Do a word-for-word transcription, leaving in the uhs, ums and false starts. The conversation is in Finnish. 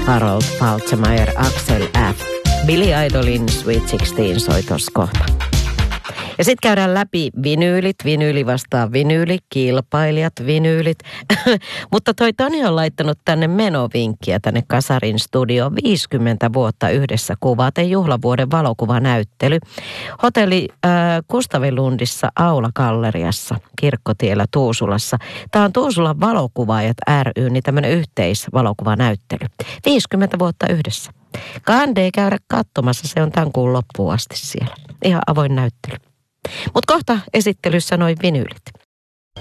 Harold Faltermeyer, Axel F. Billy Idolin Sweet sixteen soi tossa kohta. Ja sitten käydään läpi vinyylit, vinyyli vastaan vinyyli, kilpailijat, vinyylit. Mutta toi Toni on laittanut tänne menovinkkiä tänne Kasarin studioon. viisikymmentä vuotta yhdessä kuvaten juhlavuoden valokuvanäyttely. Hotelli äh, Kustavilundissa Aula-galleriassa Kirkkotiellä Tuusulassa. Tämä on Tuusulan valokuvaajat ry, niin tämmöinen yhteisvalokuvanäyttely. viisikymmentä vuotta yhdessä. Kandee käydä katsomassa, se on tämän kuun loppuun asti siellä. Ihan avoin näyttely. Mutta kohta esittelyssä noin vinyylit.